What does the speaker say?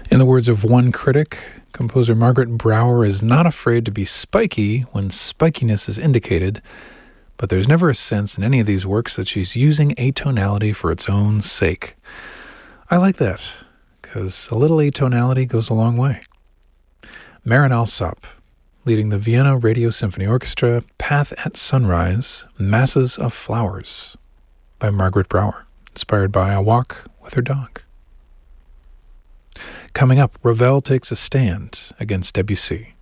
In the words of one critic, composer Margaret Brouwer is not afraid to be spiky when spikiness is indicated, but there's never a sense in any of these works that she's using atonality for its own sake. I like that, because a little atonality goes a long way. Marin Alsop, leading the Vienna Radio Symphony Orchestra, Path at Sunrise, Masses of Flowers, by Margaret Brouwer, inspired by a walk with her dog. Coming up, Ravel takes a stand against Debussy.